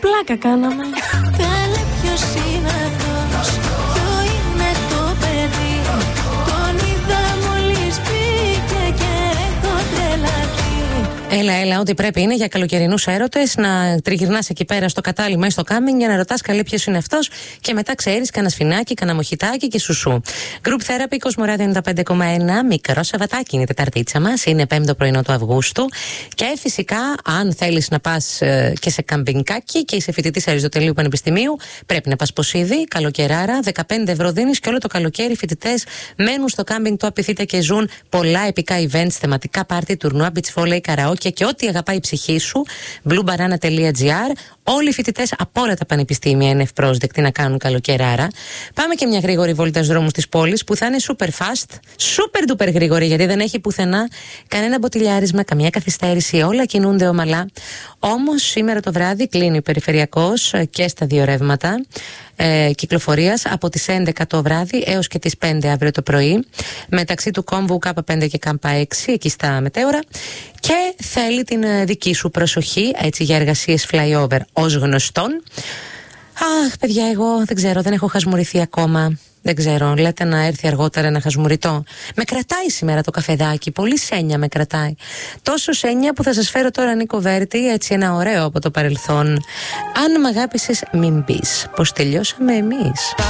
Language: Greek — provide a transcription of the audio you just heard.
πλάκα κάναμε. Καλέ, ποιος είναι αυτός, ποιο είναι το παιδί, τον είδα μόλις πήγε και έχω τρελαθεί. Έλα, ό,τι πρέπει είναι για καλοκαιρινούς έρωτες, να τριγυρνάς εκεί πέρα στο κατάλημα ή στο κάμινγκ για να ρωτάς καλή ποιος είναι αυτός και μετά ξέρεις κανένα σφινάκι, κανένα μοχιτάκι και σουσού. Group Therapy, Κοσμοράδιο 95,1. Μικρό Σαββατάκι είναι η Τεταρτίτσα μας, είναι 5ο πρωινό του Αυγούστου. Και φυσικά, αν θέλεις να πας και σε καμπινγκάκι και είσαι φοιτητής Αριστοτελείου Πανεπιστημίου, πρέπει να πας Ποσίδη, καλοκαιράρα, 15 ευρώ δίνεις και όλο το καλοκαίρι φοιτητές μένουν στο κάμπινγκ του Απιθύτα και ζουν πολλά επικά events, θεματικά πάρτι, τουρνουά, beach volley, karaoke και ό,τι αγαπάει η ψυχή σου. bluebanana.gr. Όλοι οι φοιτητές από όλα τα πανεπιστήμια είναι ευπρόσδεκτοι να κάνουν καλοκαιράρα. Πάμε και μια γρήγορη βόλτα στους δρόμους της πόλης που θα είναι super fast, super duper γρήγορη, γιατί δεν έχει πουθενά κανένα μποτιλιάρισμα, καμία καθυστέρηση, όλα κινούνται ομαλά. Όμως σήμερα το βράδυ κλείνει ο περιφερειακός και στα δύο ρεύματα κυκλοφορίας από τις 11 το βράδυ έως και τις 5 αύριο το πρωί, μεταξύ του κόμβου K5 και K6 εκεί στα μετέωρα, και θέλει την δική σου προσοχή έτσι για εργασίες flyover ως γνωστόν. Αχ παιδιά, εγώ δεν ξέρω, δεν έχω χασμουρηθεί ακόμα. Δεν ξέρω, λέτε να έρθει αργότερα να χασμουριτώ. Με κρατάει σήμερα το καφεδάκι, πολύ σένια με κρατάει. Τόσο σένια που θα σας φέρω τώρα, Νίκο Βέρτη, έτσι ένα ωραίο από το παρελθόν. Αν μ' αγάπησες μην πεις πως τελειώσαμε εμείς.